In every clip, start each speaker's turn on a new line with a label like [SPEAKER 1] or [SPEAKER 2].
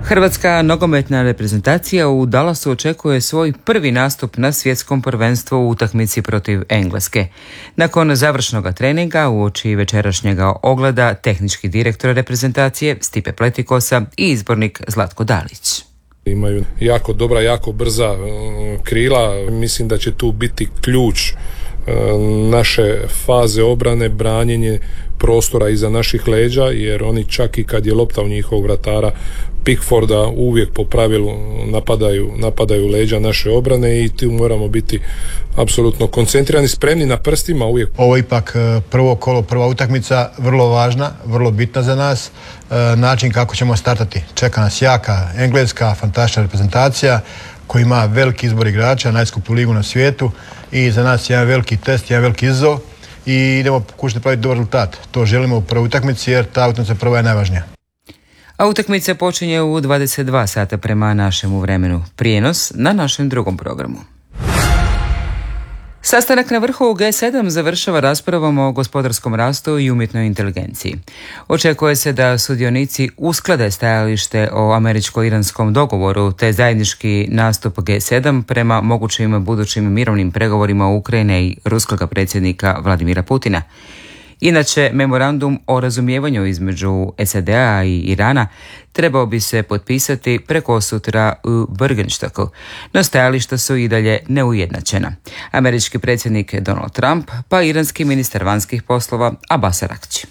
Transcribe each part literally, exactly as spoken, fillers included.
[SPEAKER 1] Hrvatska nogometna reprezentacija u Dallasu očekuje svoj prvi nastup na svjetskom prvenstvu u utakmici protiv Engleske. Nakon završnog treninga uoči večerašnjega ogleda tehnički direktor reprezentacije Stipe Pletikosa i izbornik Zlatko Dalić.
[SPEAKER 2] Imaju jako dobra, jako brza krila. Mislim da će tu biti ključ naše faze obrane, branjenje prostora iza naših leđa, jer oni čak i kad je lopta u njihovog vratara Pickforda uvijek po pravilu napadaju, napadaju leđa naše obrane i tu moramo biti apsolutno koncentrirani, spremni na prstima uvijek.
[SPEAKER 3] Ovo je ipak prvo kolo, prva utakmica, vrlo važna, vrlo bitna za nas. Način kako ćemo startati. Čeka nas jaka engleska, fantastična reprezentacija koja ima veliki izbor igrača, najskuplju ligu na svijetu i za nas je jedan veliki test, jedan veliki izazov i idemo pokušati praviti dobar rezultat. To želimo u prvoj utakmici jer ta utakmica prva je najvažnija.
[SPEAKER 1] A utakmica počinje u dvadeset dva sata prema našemu vremenu. Prijenos na našem drugom programu. Sastanak na vrhu G sedam završava raspravom o gospodarskom rastu i umjetnoj inteligenciji. Očekuje se da sudionici usklade stajalište o američko-iranskom dogovoru te zajednički nastup G sedam prema mogućim budućim mirovnim pregovorima Ukrajine i ruskog predsjednika Vladimira Putina. Inače, memorandum o razumijevanju između S A D-a i Irana trebao bi se potpisati prekosutra u Bergenstocku, no stajališta su i dalje neujednačena. Američki predsjednik Donald Trump pa iranski ministar vanjskih poslova Abbas Araghči.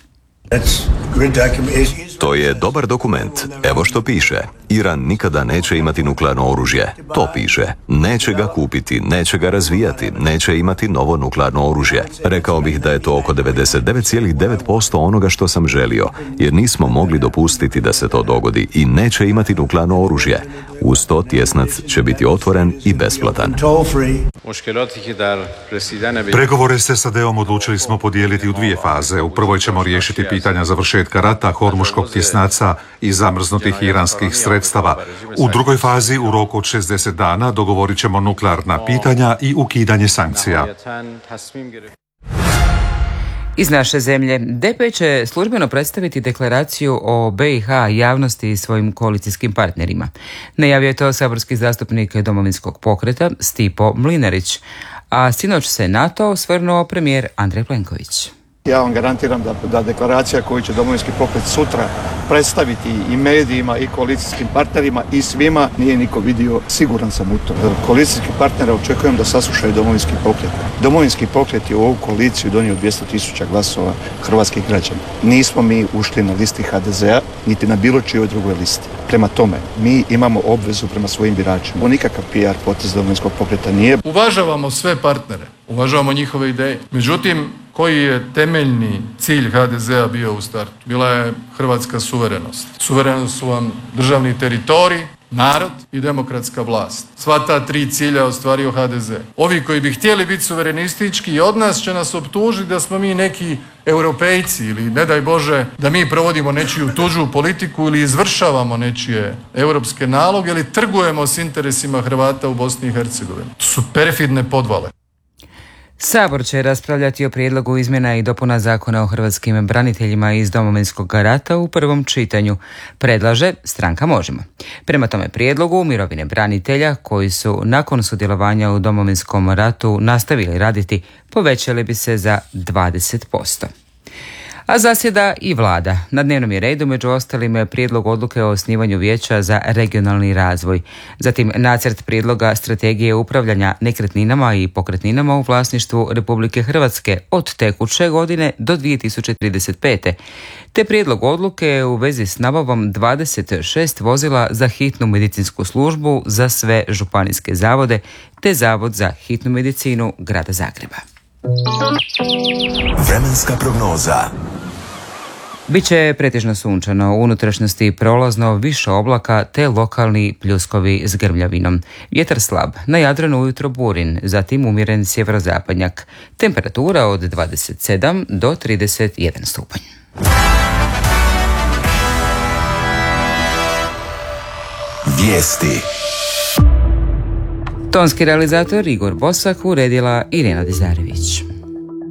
[SPEAKER 4] To je dobar dokument. Evo što piše. Iran nikada neće imati nuklearno oružje. To piše. Neće ga kupiti, neće ga razvijati, neće imati novo nuklearno oružje. Rekao bih da je to oko devedeset devet zarez devet posto onoga što sam želio, jer nismo mogli dopustiti da se to dogodi i neće imati nuklearno oružje. Uz to tjesnac će biti otvoren i besplatan.
[SPEAKER 5] Pregovore s S A D-om odlučili smo podijeliti u dvije faze. U prvoj ćemo riješiti pitanja završetka rata, hormuškog tjesnaca i zamrznutih iranskih sredstava. U drugoj fazi, u roku od šezdeset dana, dogovorit ćemo nuklearna pitanja i ukidanje sankcija.
[SPEAKER 1] Iz naše zemlje, D P će službeno predstaviti deklaraciju o B i H javnosti i svojim koalicijskim partnerima. Najavio je to saborski zastupnik Domovinskog pokreta Stipo Mlinarić, a sinoć se na to osvrnuo premijer Andrej Plenković.
[SPEAKER 6] Ja vam garantiram da, da deklaracija koju će Domovinski pokret sutra predstaviti i medijima i koalicijskim partnerima i svima nije niko vidio, siguran sam u to. Koalicijski partnera očekujem da saslušaju Domovinski pokret. Domovinski pokret je u ovu koaliciju donio dvjesto tisuća glasova hrvatskih građana. Nismo mi ušli na listi H D Z-a, niti na bilo čijoj drugoj listi. Prema tome, mi imamo obvezu prema svojim biračima. O nikakav P R potez Domovinskog pokreta nije.
[SPEAKER 7] Uvažavamo sve partnere, uvažavamo njihove ideje. Međutim, koji je temeljni cilj H D Z-a bio u startu? Bila je hrvatska suverenost. Suverenost su vam državni teritorij, narod i demokratska vlast. Sva ta tri cilja ostvario H D Z. Ovi koji bi htjeli biti suverenistički od nas će nas optužiti da smo mi neki europejci ili ne daj Bože da mi provodimo nečiju tuđu politiku ili izvršavamo nečije europske naloge ili trgujemo s interesima Hrvata u Bosni i Hercegovini. To su perfidne podvale.
[SPEAKER 1] Sabor će raspravljati o prijedlogu izmjena i dopuna Zakona o hrvatskim braniteljima iz Domovinskog rata u prvom čitanju. Predlaže stranka Možemo. Prema tome prijedlogu mirovine branitelja koji su nakon sudjelovanja u Domovinskom ratu nastavili raditi povećale bi se za dvadeset posto. A zasjeda i vlada. Na dnevnom je redu među ostalim prijedlog odluke o osnivanju vijeća za regionalni razvoj. Zatim nacrt prijedloga strategije upravljanja nekretninama i pokretninama u vlasništvu Republike Hrvatske od tekuće godine do dvije tisuće trideset pete. Te prijedlog odluke u vezi s nabavom dvadeset šest vozila za hitnu medicinsku službu za sve županijske zavode te Zavod za hitnu medicinu Grada Zagreba.
[SPEAKER 4] Vremenska prognoza.
[SPEAKER 1] Biće pretežno sunčano, u unutrašnjosti prolazno više oblaka te lokalni pljuskovi s grmljavinom. Vjetar slab, na Jadranu ujutro burin, zatim umjeren sjeverozapadnjak. Temperatura od dvadeset sedam do trideset jedan stupanj.
[SPEAKER 4] Vijesti.
[SPEAKER 1] Tonski realizator Igor Bosak, uredila Irena Dizarević.